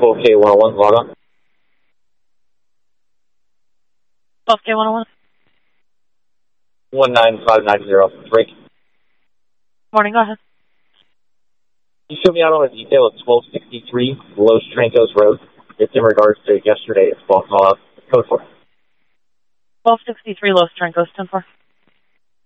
12K101, log on. 12K101. 19590, break. Morning, go ahead. You showed me out on a detail of 1263 Los Trancos Road. It's in regards to yesterday. It's false call out. Code for it. 1263 Los Trancos, 10-4.